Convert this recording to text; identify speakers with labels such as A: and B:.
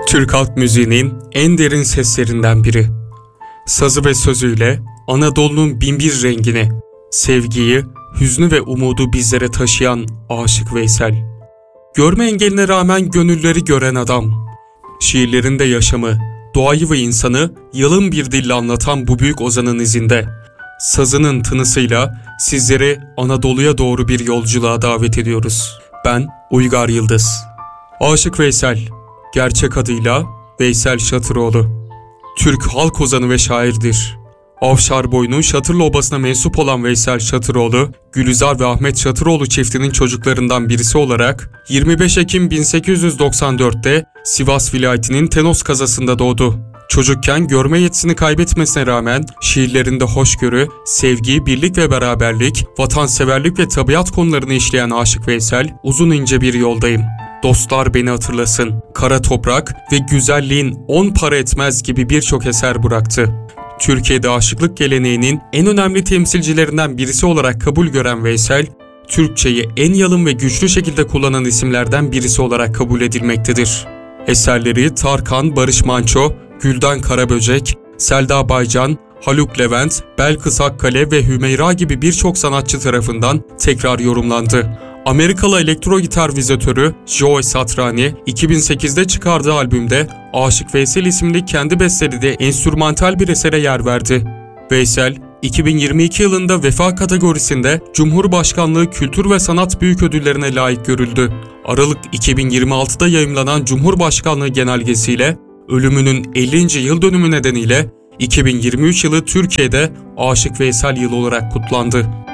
A: Türk halk müziğinin en derin seslerinden biri. Sazı ve sözüyle Anadolu'nun binbir rengini, sevgiyi, hüznü ve umudu bizlere taşıyan Aşık Veysel. Görme engeline rağmen gönülleri gören adam. Şiirlerinde yaşamı, doğayı ve insanı yalın bir dille anlatan bu büyük ozanın izinde, sazının tınısıyla sizleri Anadolu'ya doğru bir yolculuğa davet ediyoruz. Ben Uygar Yıldız. Aşık Veysel, gerçek adıyla Veysel Şatıroğlu. Türk halk ozanı ve şairdir. Afşarboy'un Şatırlı Obası'na mensup olan Veysel Şatıroğlu, Gülizar ve Ahmet Şatıroğlu çiftinin çocuklarından birisi olarak 25 Ekim 1894'te Sivas vilayetinin Tenos kazasında doğdu. Çocukken görme yetisini kaybetmesine rağmen şiirlerinde hoşgörü, sevgi, birlik ve beraberlik, vatanseverlik ve tabiat konularını işleyen Aşık Veysel, uzun ince bir yoldayım, dostlar beni hatırlasın, kara toprak ve güzelliğin 10 para etmez gibi birçok eser bıraktı. Türkiye'de aşıklık geleneğinin en önemli temsilcilerinden birisi olarak kabul gören Veysel, Türkçeyi en yalın ve güçlü şekilde kullanan isimlerden birisi olarak kabul edilmektedir. Eserleri Tarkan, Barış Manço, Gülden Karaböcek, Selda Baycan, Haluk Levent, Belkıs Akkale ve Hümeyra gibi birçok sanatçı tarafından tekrar yorumlandı. Amerikalı elektro gitar vizatörü Joe Satriani 2008'de çıkardığı albümde Aşık Veysel isimli kendi bestelediği enstrümantal bir esere yer verdi. Veysel, 2022 yılında Vefa kategorisinde Cumhurbaşkanlığı Kültür ve Sanat Büyük Ödülleri'ne layık görüldü. Aralık 2026'da yayımlanan Cumhurbaşkanlığı genelgesiyle ölümünün 50. yıl dönümü nedeniyle 2023 yılı Türkiye'de Aşık Veysel yılı olarak kutlandı.